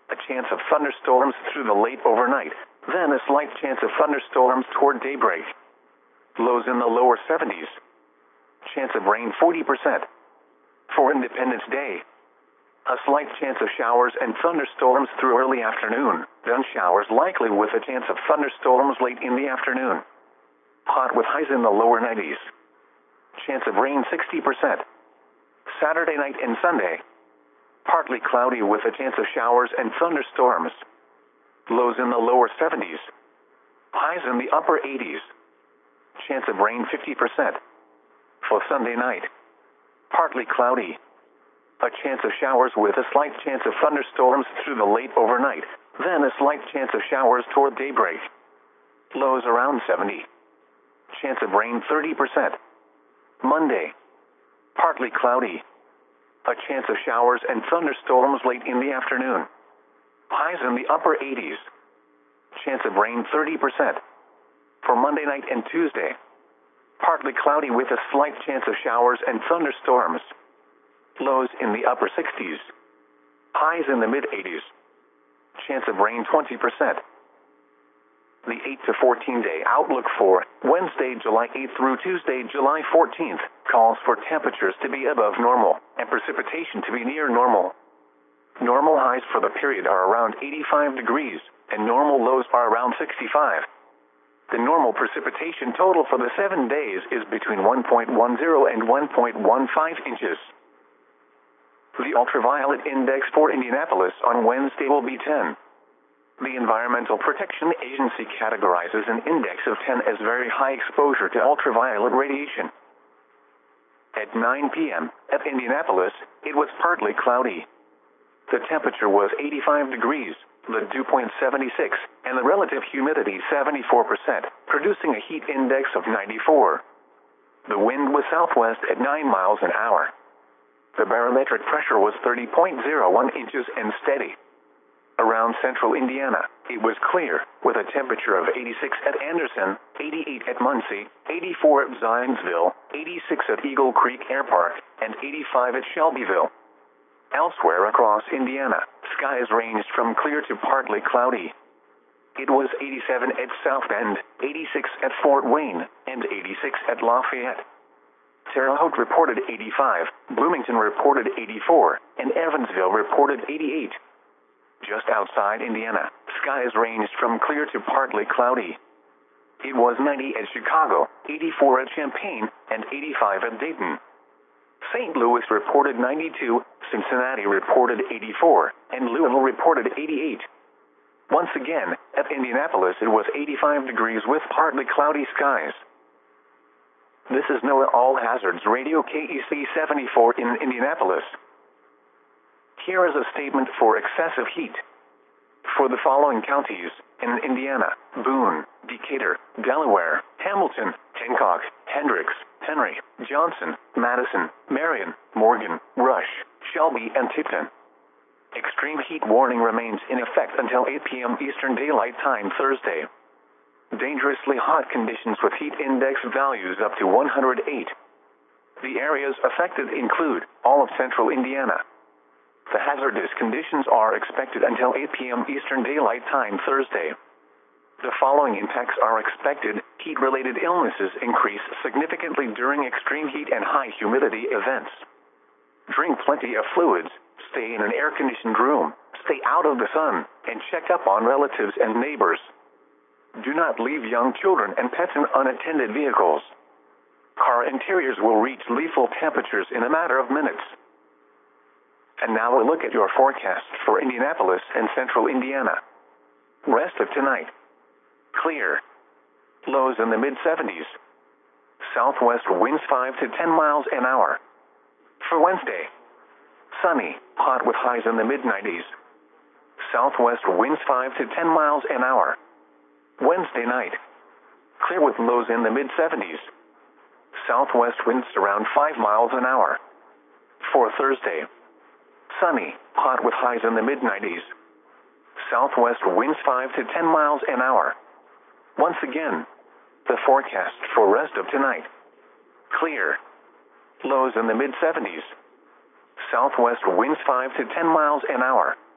A chance of thunderstorms through the late overnight, then a slight chance of thunderstorms toward daybreak. Lows in the lower 70s. Chance of rain 40%. For Independence Day, a slight chance of showers and thunderstorms through early afternoon, then showers likely with a chance of thunderstorms late in the afternoon. Hot with highs in the lower 90s. Chance of rain 60%. Saturday night and Sunday, partly cloudy with a chance of showers and thunderstorms. Lows in the lower 70s. Highs in the upper 80s. Chance of rain 50%. For Sunday night, partly cloudy. A chance of showers with a slight chance of thunderstorms through the late overnight, then a slight chance of showers toward daybreak. Lows around 70. Chance of rain 30%. Monday, partly cloudy. A chance of showers and thunderstorms late in the afternoon. Highs in the upper 80s. Chance of rain 30%. For Monday night and Tuesday, partly cloudy with a slight chance of showers and thunderstorms. Lows in the upper 60s. Highs in the mid-80s. Chance of rain 20%. The 8 to 14 day outlook for Wednesday, July 8th through Tuesday, July 14th, calls for temperatures to be above normal and precipitation to be near normal. Normal highs for the period are around 85 degrees, and normal lows are around 65. The normal precipitation total for the 7 days is between 1.10 and 1.15 inches. The ultraviolet index for Indianapolis on Wednesday will be 10. The Environmental Protection Agency categorizes an index of 10 as very high exposure to ultraviolet radiation. At 9 p.m. at Indianapolis, it was partly cloudy. The temperature was 85 degrees, the dew point 76, and the relative humidity 74%, producing a heat index of 94. The wind was southwest at 9 miles an hour. The barometric pressure was 30.01 inches and steady. Around central Indiana, it was clear, with a temperature of 86 at Anderson, 88 at Muncie, 84 at Zionsville, 86 at Eagle Creek Air Park, and 85 at Shelbyville. Elsewhere across Indiana, skies ranged from clear to partly cloudy. It was 87 at South Bend, 86 at Fort Wayne, and 86 at Lafayette. Terre Haute reported 85, Bloomington reported 84, and Evansville reported 88. Just outside Indiana, skies ranged from clear to partly cloudy. It was 90 at Chicago, 84 at Champaign, and 85 at Dayton. St. Louis reported 92, Cincinnati reported 84, and Louisville reported 88. Once again, at Indianapolis it was 85 degrees with partly cloudy skies. This is NOAA All Hazards Radio KEC 74 in Indianapolis. Here is a statement for excessive heat. For the following counties in Indiana: Boone, Decatur, Delaware, Hamilton, Hancock, Hendricks, Henry, Johnson, Madison, Marion, Morgan, Rush, Shelby, and Tipton. Extreme heat warning remains in effect until 8 p.m. Eastern Daylight Time Thursday. Dangerously hot conditions with heat index values up to 108. The areas affected include all of central Indiana. The hazardous conditions are expected until 8 p.m. Eastern Daylight Time Thursday. The following impacts are expected. Heat-related illnesses increase significantly during extreme heat and high humidity events. Drink plenty of fluids, stay in an air-conditioned room, stay out of the sun, and check up on relatives and neighbors. Do not leave young children and pets in unattended vehicles. Car interiors will reach lethal temperatures in a matter of minutes. And now a look at your forecast for Indianapolis and central Indiana. Rest of tonight. Clear. Lows in the mid-70s. Southwest winds 5 to 10 miles an hour. For Wednesday, sunny, hot with highs in the mid-90s. Southwest winds 5 to 10 miles an hour. Wednesday night, clear with lows in the mid-70s. Southwest winds around 5 miles an hour. For Thursday, sunny, hot with highs in the mid-90s. Southwest winds 5 to 10 miles an hour. Once again, the forecast for rest of tonight. Clear. Lows in the mid-70s. Southwest winds 5 to 10 miles an hour.